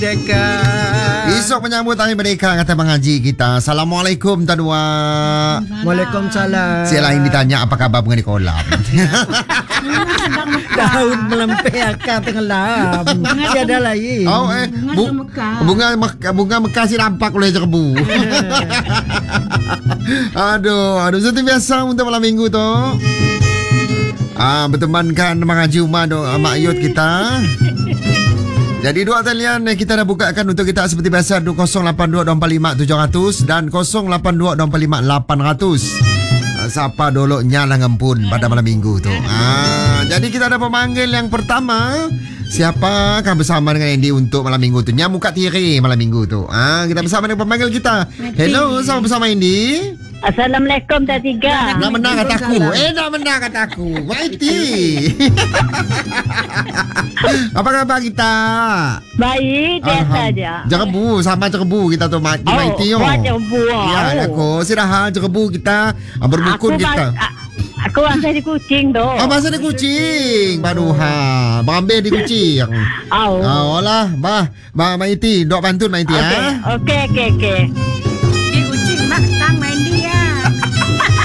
Merdeka. Esok menyambut Hari Merdeka kata mengaji kita. Assalamualaikum Tadua. Waalaikumsalam. Saya lain ditanya apa khabar bunga di kolam. Daun melempehkan tenggelam. Tiada lain. Oh bunga Mekah si nampak oleh jerebu. aduh seperti biasa untuk malam minggu tu. Bertemankan mengaji rumah mak ayut kita. Jadi dua talian kita dah bukakan untuk kita seperti biasa 082-245-700 dan 082-245-800. Siapa dulu nyala ngempun pada malam minggu tu. Jadi kita ada pemanggil yang pertama. Siapa akan bersama dengan Andy untuk malam minggu tu? Nyamuka tiri malam minggu tu. Kita bersama dengan pemanggil kita. Hello, sama bersama Andy. Assalamualaikum Dah Tiga. Nak menang kataku. Nak menang kataku. Maiti. Apa khabar kita? Baik, biasa aja. Jerebu, sama jerebu kita tu Maiti. Jerebu. Ya, aku siraha jerebu kita. Berbukun kita. Aku rasa di kucing tu. Masa di kucing. Baru Bambe di kucing. Oh. Lah, Maiti, dok pantun Maiti. Okey.